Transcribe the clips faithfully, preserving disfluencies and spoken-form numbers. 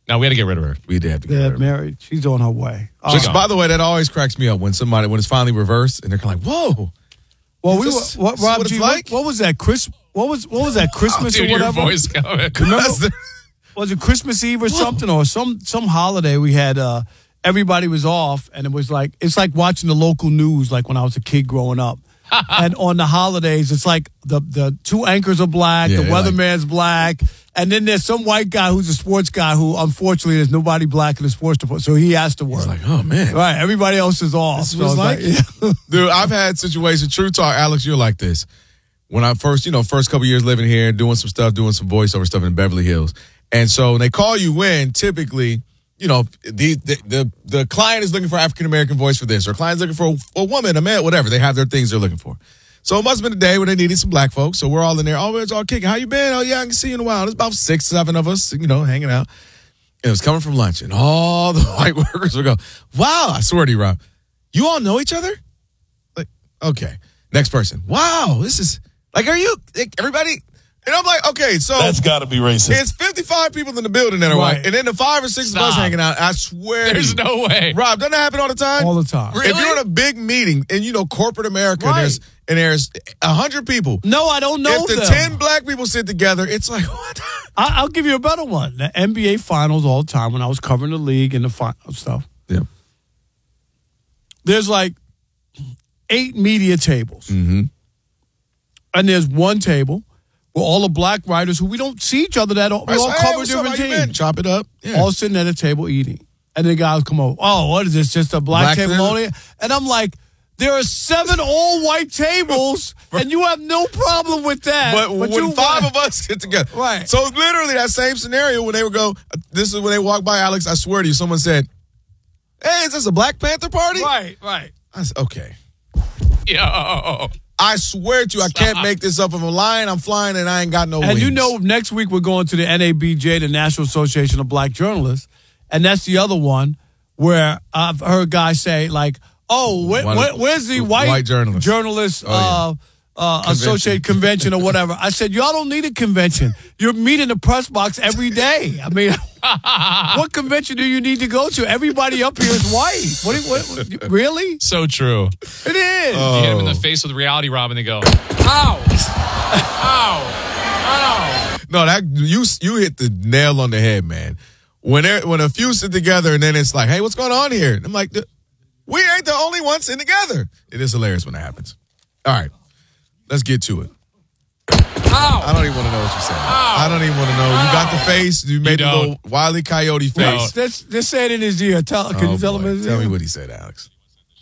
No, we had to get rid of her. We did have to get They're rid of her. married. She's on her way. Uh, Just, by the way, that always cracks me up when somebody, when it's finally reversed and they're kind of like, whoa. well, we this- were, what, this is Rob what it's G, like? what, what was that? Chris, what was what was that? Christmas Dude, or your whatever? voice coming. Remember, was it Christmas Eve or something, or some some holiday we had? Uh, everybody was off, and it was like it's like watching the local news, like when I was a kid growing up. And on the holidays, it's like the the two anchors are black, Yeah, the they're like- weatherman's black, and then there's some white guy who's a sports guy who, unfortunately, there's nobody black in the sports department, so he has to work. It's like, oh, man. Right, everybody else is off. This is So what it's it's like? Dude, I've had situations, true talk, Alex, you're like this. When I first, you know, first couple years living here, doing some stuff, doing some voiceover stuff in Beverly Hills. And so when they call you in, typically, you know, the the the, the client is looking for African-American voice for this, or client's looking for a, a woman, a man, whatever. They have their things they're looking for. So it must have been a day when they needed some black folks. So we're all in there. Oh, it's all kicking. How you been? Oh, yeah, I can see you in a while. There's about six, seven of us, you know, hanging out. And it was coming from lunch. And all the white workers would go, wow, I swear to you, Rob, you all know each other? Like, okay. Next person. Wow, this is, like, are you, like, everybody? And I'm like, okay, so. That's got to be racist. It's fifty-five people in the building that are Right. white. And then the five or six Stop. of us hanging out. I swear to There's you. no way. Rob, doesn't that happen all the time? all the time. Really? If you're in a big meeting and you know corporate America, Right. and there's and there's a hundred people. No, I don't know if the them. ten black people sit together, it's like what? I, I'll give you a better one. The N B A Finals all the time when I was covering the league and the final stuff. Yeah. There's like eight media tables. Mm-hmm. And there's one table where all the black writers who we don't see each other that all, we Right, all so, hey, cover what's up? different How you been? teams. Chop it up. Yeah. All sitting at a table eating. And the guys come over. Oh, what is this? Just a black, Black table table? only? And I'm like, there are seven all white tables, and you have no problem with that. But, when you five of us get together, Right. So literally that same scenario when they would go, this is when they walk by Alex. I swear to you, someone said, "Hey, is this a Black Panther party?" Right, right. I said, "Okay." Yo. I swear to you, I can't make this up. If I'm lying, I'm flying, and I ain't got no And wings. you know, next week we're going to the N A B J, the National Association of Black Journalists, and that's the other one where I've heard guys say, like, oh, where, One- where, where's the white, white journalist. journalist Oh, yeah. uh, uh, associate convention or whatever? I said, y'all don't need a convention. You're meeting the press box every day. I mean, what convention do you need to go to? Everybody up here is white. What? do you- what, what really? So true. It is. Oh. You hit him in the face with reality, Rob, and they go, ow. Ow. Ow. No, that you you hit the nail on the head, man. When there, when a few sit together and then it's like, hey, what's going on here? And I'm like, we ain't the only ones sitting together. It is hilarious when that happens. All right, let's get to it. Ow. I don't even want to know what you said. I don't even want to know. You got the face. You made You the don't. little Wile E. Coyote face. No. Let's, let's say it in his ear. Tell, can Oh, you tell boy. him his Tell ear? me what he said, Alex.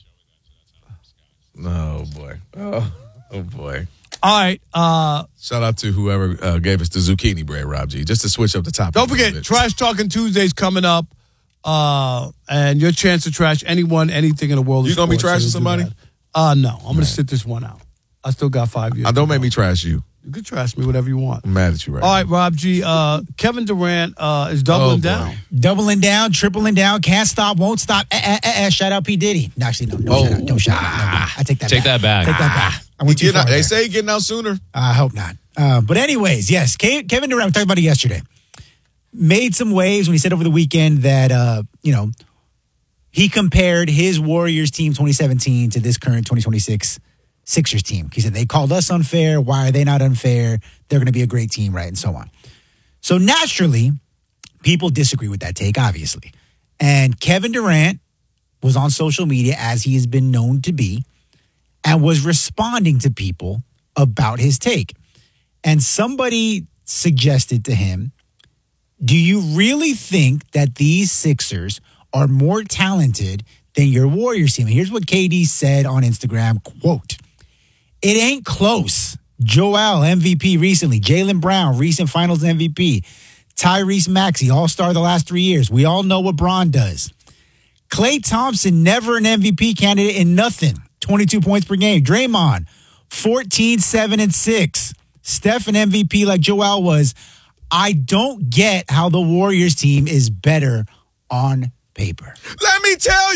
Oh, boy. Oh, oh boy. All right. Uh, Shout out to whoever uh, gave us the zucchini bread, Rob G, just to switch up the topic. Don't a little forget, bit. Trash Talking Tuesday's coming up. Uh, and your chance to trash anyone, anything in the world. of You gonna be sports, trashing so you'll do somebody? that. Uh, no. I'm going to sit this one out. I still got five years. Uh, don't to make go. me trash you. You can trash me whatever you want. I'm mad at you right All now. right, Rob G. Uh, Kevin Durant uh, is doubling Oh, boy. down. Doubling down, tripling down, can't stop, won't stop. Eh, eh, eh, eh. Shout out P. Diddy. No, actually, no, no, Oh. shout out, no shout out. No, no. I take that Take back. that back. Take that back. I He went too getting far out, they there. say he getting out sooner. I hope not. Uh, but anyways, yes, Ke- Kevin Durant, we talked about it yesterday, made some waves when he said over the weekend that, uh, you know, he compared his Warriors team twenty seventeen to this current twenty twenty-six Sixers team. He said, they called us unfair. Why are they not unfair? They're going to be a great team, right? And so on. So naturally, people disagree with that take, obviously. And Kevin Durant was on social media, as he has been known to be, and was responding to people about his take. And somebody suggested to him, do you really think that these Sixers are more talented than your Warriors team? And here's what K D said on Instagram, quote, it ain't close. Joel, M V P recently. Jaylen Brown, recent finals M V P. Tyrese Maxey, all-star the last three years. We all know what Bron does. Klay Thompson, never an M V P candidate in nothing. twenty-two points per game. Draymond, fourteen, seven, and six. Steph, an M V P like Joel was. I don't get how the Warriors team is better on paper. Let me tell you,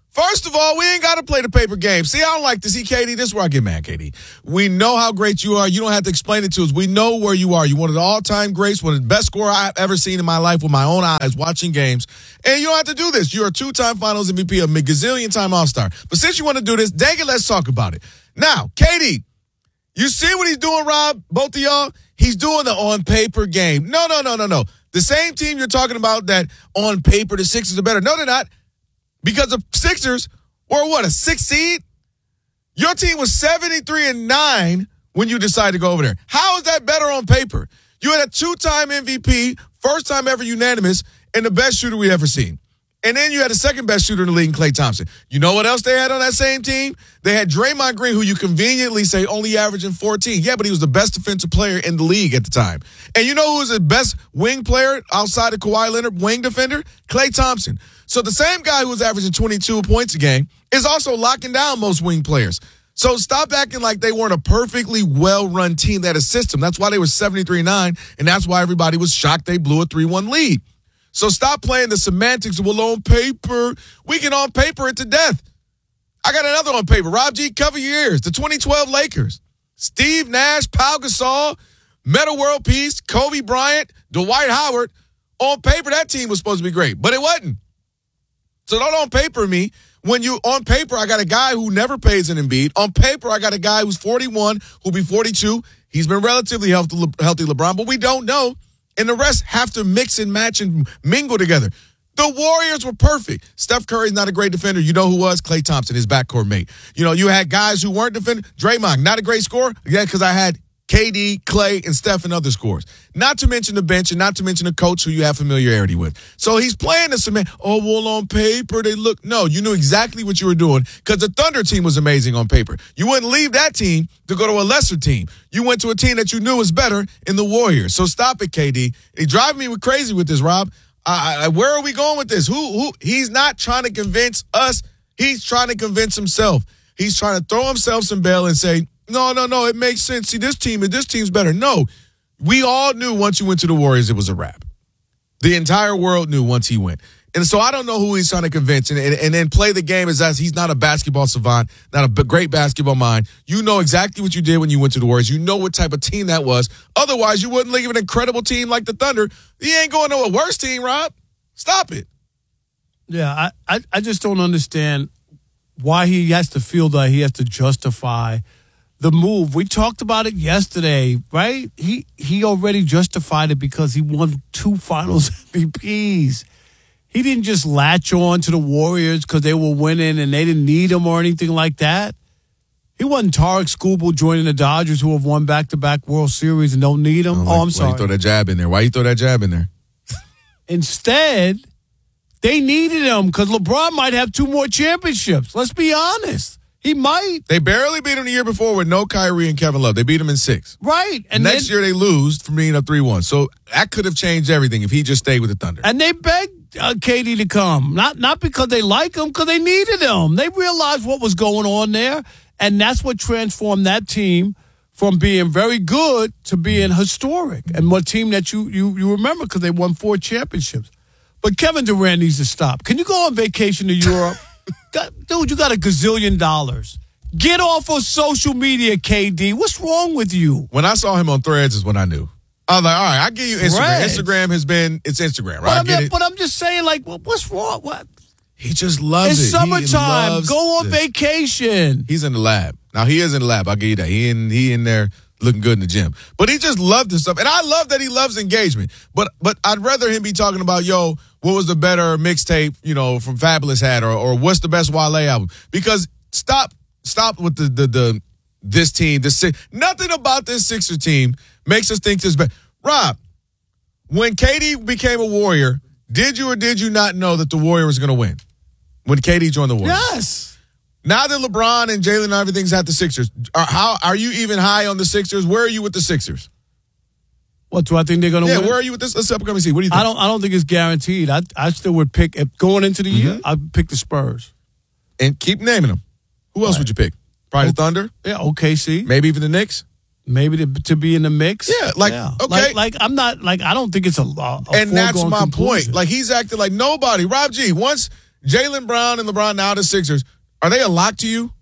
First of all, we ain't got to play the paper game. See, I don't like to see K D. This is where I get mad, K D. We know how great you are. You don't have to explain it to us. We know where you are. You're one of the all-time greats, one of the best scorer I've ever seen in my life with my own eyes watching games. And you don't have to do this. You're a two-time Finals M V P, a gazillion-time All-Star. But since you want to do this, dang it, let's talk about it. Now, K D, you see what he's doing, Rob? Both of y'all? He's doing the on-paper game. No, no, no, no, no. The same team you're talking about that on paper the Sixers are better. No, they're not. Because the Sixers were what, a six seed? Your team was seventy-three and nine when you decided to go over there. How is that better on paper? You had a two-time M V P, first time ever unanimous, and the best shooter we ever seen. And then you had the second best shooter in the league, Klay Thompson. You know what else they had on that same team? They had Draymond Green, who you conveniently say only averaging fourteen. Yeah, but he was the best defensive player in the league at the time. And you know who was the best wing player outside of Kawhi Leonard, wing defender? Klay Thompson. So the same guy who was averaging twenty-two points a game is also locking down most wing players. So stop acting like they weren't a perfectly well-run team that had a system. That's why they were seventy-three and nine, and that's why everybody was shocked they blew a three one lead. So stop playing the semantics of, well, on paper. We can on paper it to death. I got another on paper. Rob G, cover your ears. The twenty twelve Lakers. Steve Nash, Pau Gasol, Metta World Peace, Kobe Bryant, Dwight Howard. On paper, that team was supposed to be great, but it wasn't. So don't on paper me. When you on paper, I got a guy who never pays an Embiid. On paper, I got a guy who's forty-one, who'll be forty-two. He's been relatively healthy, healthy LeBron, but we don't know. And the rest have to mix and match and mingle together. The Warriors were perfect. Steph Curry's not a great defender. You know who was? Klay Thompson, his backcourt mate. You know, you had guys who weren't defenders. Draymond, not a great scorer. Yeah, because I had K D, Klay, and Steph and other scorers. Not to mention the bench and not to mention the coach who you have familiarity with. So he's playing the cement. Oh, well, on paper, they look. No, you knew exactly what you were doing because the Thunder team was amazing on paper. You wouldn't leave that team to go to a lesser team. You went to a team that you knew was better in the Warriors. So stop it, K D. It drives me crazy with this, Rob. I, I, where are we going with this? Who? Who? He's not trying to convince us. He's trying to convince himself. He's trying to throw himself some bail and say, no, no, no, it makes sense. See, this team and this team's better. No, we all knew once you went to the Warriors, it was a wrap. The entire world knew once he went. And so I don't know who he's trying to convince and, and, and then play the game as as he's not a basketball savant, not a b- great basketball mind. You know exactly what you did when you went to the Warriors. You know what type of team that was. Otherwise, you wouldn't leave an incredible team like the Thunder. He ain't going to a worse team, Rob. Stop it. Yeah, I, I, I just don't understand why he has to feel that he has to justify the move. We talked about it yesterday, right? He he already justified it because he won two Finals M V Ps. He didn't just latch on to the Warriors because they were winning and they didn't need him or anything like that. He wasn't Tarek Skubal joining the Dodgers who have won back-to-back World Series and don't need him. Like, oh, I'm sorry. Why you throw that jab in there? Why you throw that jab in there? Instead, they needed him because LeBron might have two more championships. Let's be honest. He might. They barely beat him the year before with no Kyrie and Kevin Love. They beat him in six. Right. And next then, year they lose from being up three one. So that could have changed everything if he just stayed with the Thunder. And they begged uh, K D to come. Not not because they like him, because they needed him. They realized what was going on there. And that's what transformed that team from being very good to being historic. And what team that you, you, you remember because they won four championships. But Kevin Durant needs to stop. Can you go on vacation to Europe? Dude, you got a gazillion dollars. Get off of social media, K D. What's wrong with you? When I saw him on Threads is when I knew. I was like, all right, I give you Instagram. Threads. Instagram has been, it's Instagram, right? But, I I'm, get not, it. but I'm just saying, like, what's wrong? What? He just loves it's it. It's summertime. Loves Go on this. vacation. He's in the lab. Now, he is in the lab. I'll give you that. He in, he in there looking good in the gym. But he just loved this stuff. And I love that he loves engagement. But but I'd rather him be talking about, yo, what was the better mixtape, you know, from Fabulous had, or or what's the best Wale album? Because stop stop with the the, the this team, this nothing about this Sixer team makes us think this better. Rob, when K D became a Warrior, did you or did you not know that the Warrior was going to win? When K D joined the Warriors? Yes. Now that LeBron and Jalen and everything's at the Sixers, are, how are you even high on the Sixers? Where are you with the Sixers? What, do I think they're going to yeah, win? Yeah, where are you with this? Let's upcoming see. What do you think? I don't I don't think it's guaranteed. I I still would pick, if going into the year, Mm-hmm. I'd pick the Spurs. And keep naming them. Who else Right. would you pick? Probably the Thunder? Yeah, O K C. Maybe even the Knicks? Maybe to, to be in the mix. Yeah, like, Yeah. okay. Like, like, I'm not, like, I don't think it's a, a And that's foregone my conclusion. point. Like, he's acting like nobody. Rob G, once Jaylen Brown and LeBron, now the Sixers, are they a lock to you?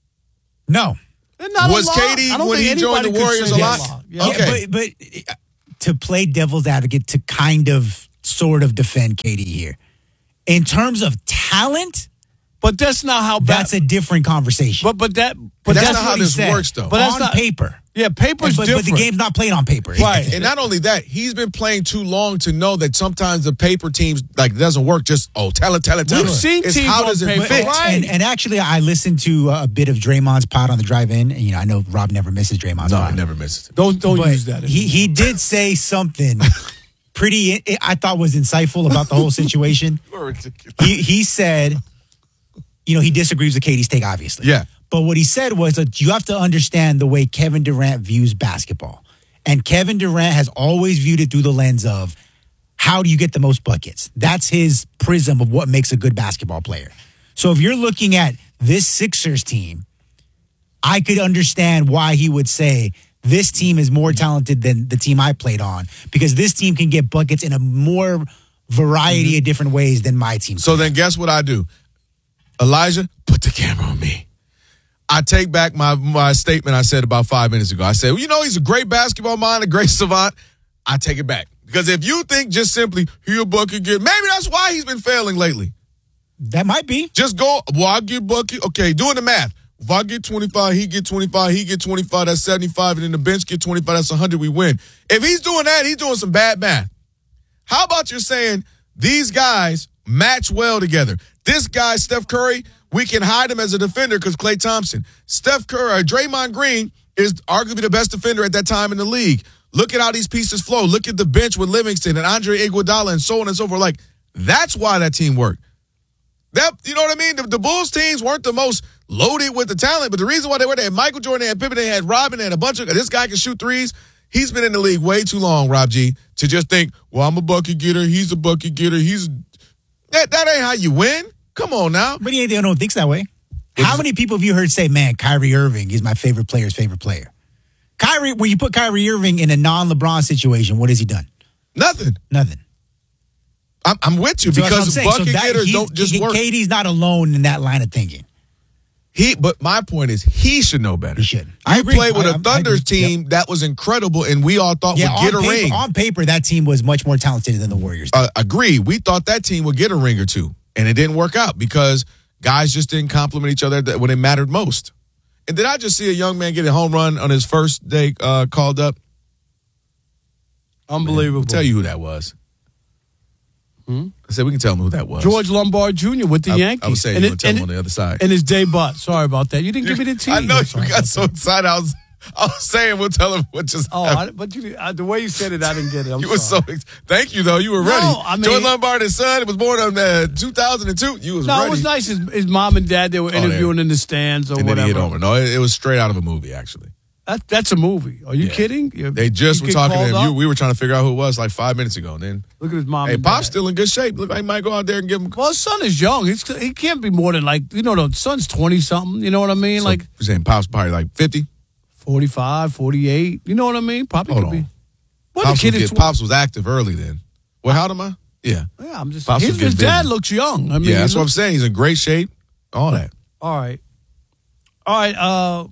No. They're not Was a lot. K D, I don't when think he joined anybody the could Warriors, say a they're lot? Yeah. Okay. Yeah, but, but uh, to play devil's advocate, to kind of sort of defend K D here, in terms of talent, But that's not how bad. that's a different conversation. But but that but That's that's, not how what he this said. works, though. But that's on not- paper. yeah, paper's but, different. but the game's not played on paper. Right. And not only that, he's been playing too long to know that sometimes the paper teams, like, it doesn't work just, oh, tell it, tell it, tell We've it. seen It's teams how on does it paper. fit? Right. And, and actually, I listened to a bit of Draymond's pod on the drive-in. And, you know, I know Rob never misses Draymond's No, pod. I never misses it. Don't don't But use that. He he did say something pretty, I thought was insightful about the whole situation. He he said, you know, he disagrees with Katie's take, obviously. Yeah. But what he said was that you have to understand the way Kevin Durant views basketball. And Kevin Durant has always viewed it through the lens of how do you get the most buckets? That's his prism of what makes a good basketball player. So if you're looking at this Sixers team, I could understand why he would say this team is more talented than the team I played on because this team can get buckets in a more variety mm-hmm. of different ways than my team. So then guess what I do? Elijah, put the camera on me. I take back my, my statement I said about five minutes ago. I said, well, you know, he's a great basketball mind, a great savant. I take it back. Because if you think just simply, he a bucket get, maybe that's why he's been failing lately. That might be. Just go, well, I get bucket. Okay, doing the math. If I get twenty-five, he get twenty-five, he get twenty-five, that's seventy-five, and then the bench get twenty-five, that's one hundred, we win. If he's doing that, he's doing some bad math. How about you're saying these guys match well together? This guy, Steph Curry, we can hide him as a defender because Klay Thompson. Steph Curry, or Draymond Green is arguably the best defender at that time in the league. Look at how these pieces flow. Look at the bench with Livingston and Andre Iguodala and so on and so forth. Like, that's why that team worked. That, you know what I mean? The, the Bulls teams weren't the most loaded with the talent, but the reason why they were, they had Michael Jordan, they had Pippen, they had Robin, they had a bunch of, this guy can shoot threes. He's been in the league way too long, Rob G, to just think, well, I'm a bucket getter, he's a bucket getter, he's, that, that ain't how you win. Come on now. But he don't think that way. How many people have you heard say, man, Kyrie Irving is my favorite player's favorite player? Kyrie, when you put Kyrie Irving in a non-LeBron situation, what has he done? Nothing. Nothing. I'm, I'm with you So that's what I'm because saying. So bucket that- getters he's- don't just he- work. K D's not alone in that line of thinking. He, but my point is, he should know better. He should. I You agree. played with I- a I- I Thunders agree. team Yep. that was incredible, and we all thought Yeah, would get on a paper, ring. on paper, that team was much more talented than the Warriors. Uh, agree. We thought that team would get a ring or two, and it didn't work out because guys just didn't compliment each other when it mattered most. And did I just see a young man get a home run on his first day uh, called up? Unbelievable. I'll tell you who that was. Hmm? I said we can tell him who that was. George Lombard Junior with the I, Yankees. I was saying And you it- would tell him and on the other side. And his debut. Sorry about that. You didn't give me the team. I know I'm you sorry got about so that. excited. I was, I was saying we'll tell him what just Oh, happened. I, but you, uh, the way you said it, I didn't get it. I'm You were so sorry. ex- thank you though. You were No, ready. I mean- George Lombard, his son, it was born in uh, two thousand two. You was No, ready. it was nice. His, his mom and dad, they were there. interviewing in the stands or and then whatever. he hit over. No, it, it was straight out of a movie actually. That, that's a movie. Are you Yeah. kidding? You- They just you were get talking to called him. up? You, we were trying to figure out who it was like five minutes ago. And then, Look at his mom. hey, and Pop's dad. still in good shape. Look like he might go out there and give him. Well, his son is young. He's, he can't be more than like, you know, the son's twenty something. You know what I mean? So, like you're saying Pop's probably like fifty. forty-five, forty-eight. You know what I mean? Probably Hold could on. be. Well, Pops, the kid was is get, Pops was active early then. Well, how old am I? Yeah. Yeah, I'm just. Pops His, was his getting dad busy. looks young. I mean, Yeah, that's he what I'm looks- saying. He's in great shape. All that. All right. All right. Uh,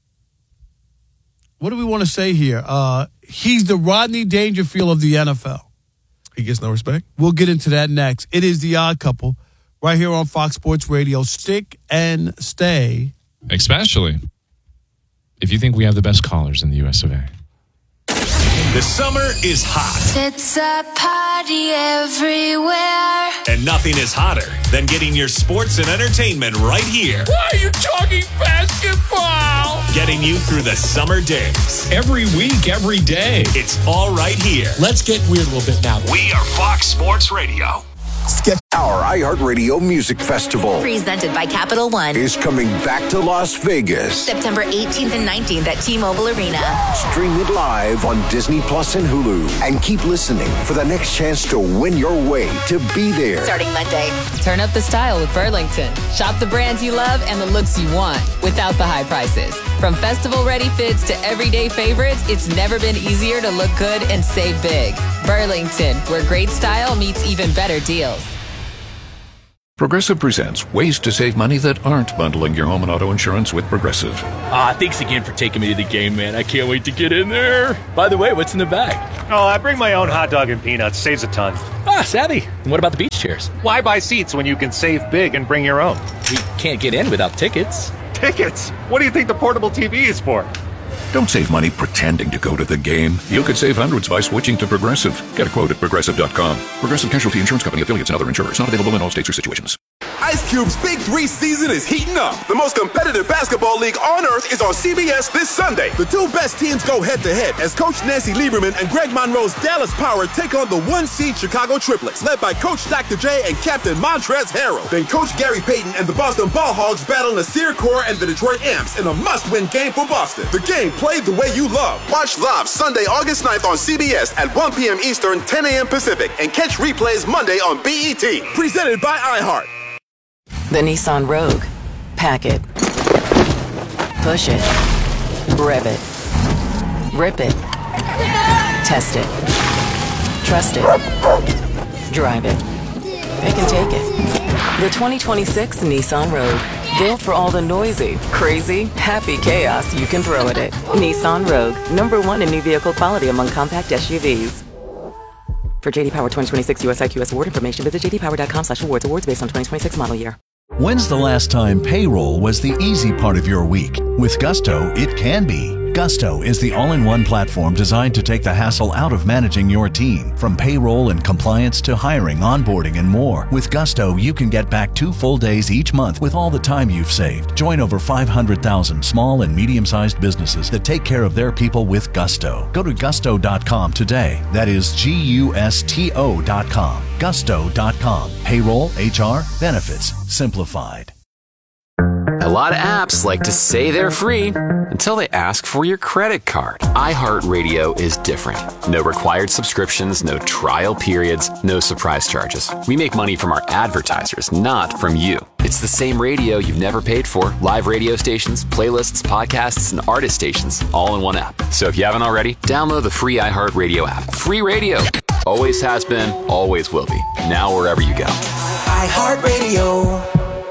what do we want to say here? Uh, he's the Rodney Dangerfield of the N F L. He gets no respect. We'll get into that next. It is The Odd Couple right here on Fox Sports Radio. Stick and stay. Especially if you think we have the best callers in the U S of A. The summer is hot, It's a party everywhere. and nothing is hotter than getting your sports and entertainment right here. Why are you talking basketball? Getting you through the summer days. Every week, every day. It's all right here. Let's get weird a little bit now. We are Fox Sports Radio. Our iHeartRadio Music Festival Presented by Capital One. is coming back to Las Vegas. September eighteenth and nineteenth at T-Mobile Arena. Stream it live on Disney Plus and Hulu. And keep listening for the next chance to win your way to be there. Starting Monday. Turn up the style with Burlington. Shop the brands you love and the looks you want without the high prices. From festival-ready fits to everyday favorites, it's never been easier to look good and save big. Burlington, where great style meets even better deals. Progressive presents ways to save money that aren't bundling your home and auto insurance with Progressive. Ah, thanks again for taking me to the game, man. I can't wait to get in there. By the way, what's in the bag? Oh, I bring my own hot dog and peanuts. Saves a ton. Ah, savvy. And what about the beach chairs? Why buy seats when you can save big and bring your own? We can't get in without tickets. Tickets? What do you think the portable T V is for? Don't save money pretending to go to the game. You could save hundreds by switching to Progressive. Get a quote at Progressive dot com. Progressive Casualty Insurance Company, affiliates, and other insurers. Not available in all states or situations. Ice Cube's Big Three season is heating up. The most competitive basketball league on earth is on C B S this Sunday. The two best teams go head-to-head as Coach Nancy Lieberman and Greg Monroe's Dallas Power take on the one-seed Chicago Triplets, led by Coach Doctor J and Captain Montrezl Harrell. Then Coach Gary Payton and the Boston Ball Hogs battle Nasir Kaur and the Detroit Amps in a must-win game for Boston. The game played the way you love. Watch live Sunday, August ninth on C B S at one p.m. Eastern, ten a.m. Pacific, and catch replays Monday on B E T. Presented by iHeart. The Nissan Rogue. Pack it. Push it. Rev it. Rip it. Test it. Trust it. Drive it. Pick and take it. The twenty twenty-six Nissan Rogue. Built for all the noisy, crazy, happy chaos you can throw at it. Nissan Rogue. Number one in new vehicle quality among compact S U Vs. For J D Power twenty twenty-six U S I Q S award information, visit j d power dot com slash awards. Awards based on twenty twenty-six model year. When's the last time payroll was the easy part of your week? With Gusto, it can be. Gusto is the all-in-one platform designed to take the hassle out of managing your team. From payroll and compliance to hiring, onboarding, and more. With Gusto, you can get back two full days each month with all the time you've saved. Join over five hundred thousand small and medium-sized businesses that take care of their people with Gusto. Go to gusto dot com today. That is G U S T O dot com. gusto dot com. Payroll, H R, benefits, simplified. A lot of apps like to say they're free until they ask for your credit card. iHeartRadio is different. No required subscriptions, no trial periods, no surprise charges. We make money from our advertisers, not from you. It's the same radio you've never paid for. Live radio stations, playlists, podcasts, and artist stations all in one app. So if you haven't already, download the free iHeartRadio app. Free radio. Always has been, always will be. Now wherever you go. iHeartRadio.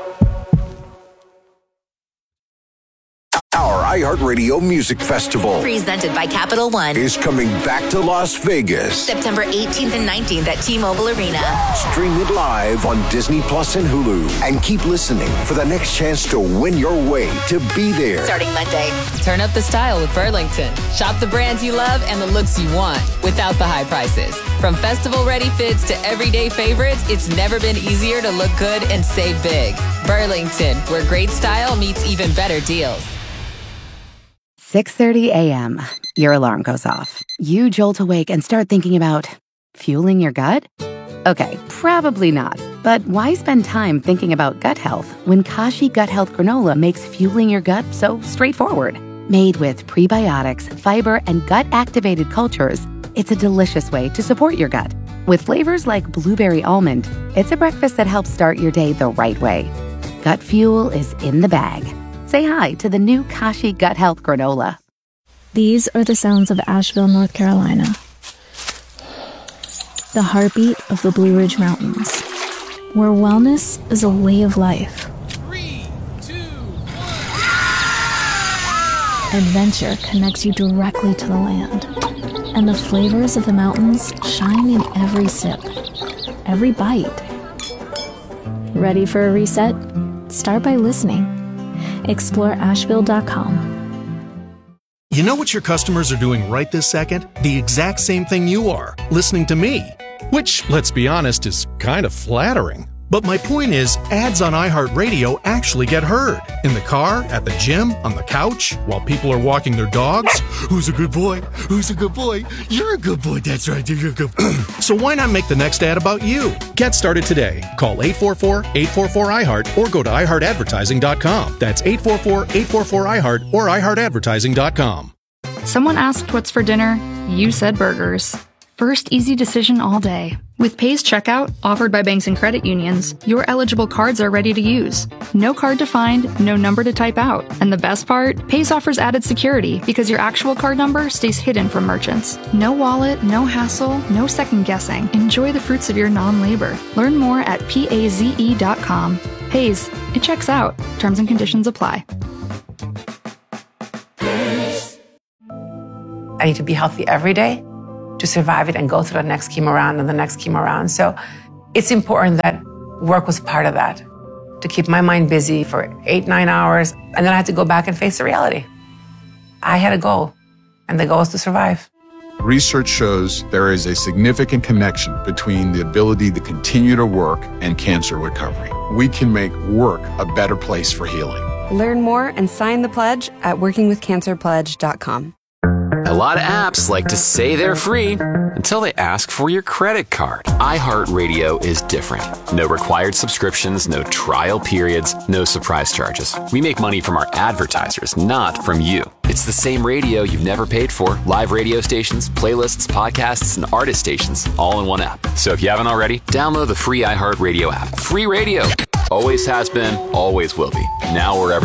Our iHeartRadio Music Festival, presented by Capital One, is coming back to Las Vegas. September eighteenth and nineteenth at T-Mobile Arena. Stream it live on Disney Plus and Hulu. And keep listening for the next chance to win your way to be there. Starting Monday. Turn up the style with Burlington. Shop the brands you love and the looks you want without the high prices. From festival-ready fits to everyday favorites, it's never been easier to look good and save big. Burlington, where great style meets even better deals. six thirty a.m. Your alarm goes off. You jolt awake and start thinking about fueling your gut? Okay, probably not. But why spend time thinking about gut health when Kashi Gut Health Granola makes fueling your gut so straightforward? Made with prebiotics, fiber, and gut-activated cultures, it's a delicious way to support your gut. With flavors like blueberry almond, it's a breakfast that helps start your day the right way. Gut fuel is in the bag. Say hi to the new Kashi Gut Health Granola. These are the sounds of Asheville, North Carolina. The heartbeat of the Blue Ridge Mountains, where wellness is a way of life. Three, two, one. Adventure connects you directly to the land, and the flavors of the mountains shine in every sip, every bite. Ready for a reset? Start by listening. Explore Asheville dot com. You know what your customers are doing right this second? The exact same thing you are, listening to me. Which, let's be honest, is kind of flattering. But my point is, ads on iHeartRadio actually get heard. In the car, at the gym, on the couch, while people are walking their dogs. Who's a good boy? Who's a good boy? You're a good boy, that's right, you're a good boy. So why not make the next ad about you? Get started today. Call eight four four, eight four four, I heart or go to i heart advertising dot com. That's eight four four, eight four four, I heart or i heart advertising dot com. Someone asked what's for dinner. You said burgers. First easy decision all day. With Paye's checkout, offered by banks and credit unions, your eligible cards are ready to use. No card to find, no number to type out. And the best part? Paye's offers added security because your actual card number stays hidden from merchants. No wallet, no hassle, no second guessing. Enjoy the fruits of your non-labor. Learn more at paze dot com. Paye's, it checks out. Terms and conditions apply. I need to be healthy every day to survive it and go through the next chemo round and the next chemo round. So it's important that work was part of that, to keep my mind busy for eight, nine hours. And then I had to go back and face the reality. I had a goal, and the goal was to survive. Research shows there is a significant connection between the ability to continue to work and cancer recovery. We can make work a better place for healing. Learn more and sign the pledge at working with cancer pledge dot com. A lot of apps like to say they're free until they ask for your credit card. iHeartRadio is different. No required subscriptions, no trial periods, no surprise charges. We make money from our advertisers, not from you. It's the same radio you've never paid for. Live radio stations, playlists, podcasts, and artist stations all in one app. So if you haven't already, download the free iHeartRadio app. Free radio. Always has been, always will be. Now wherever